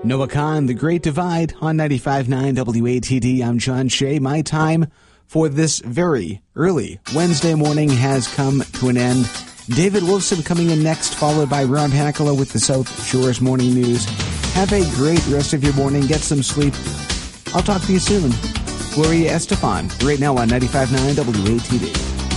Noah Khan, The Great Divide on 95.9 WATD. I'm John Shea. My time for this very early Wednesday morning has come to an end. David Wolfson coming in next, followed by Rob Hackala with the South Shores Morning News. Have a great rest of your morning. Get some sleep. I'll talk to you soon. Gloria Estefan, right now on 95.9 WATD.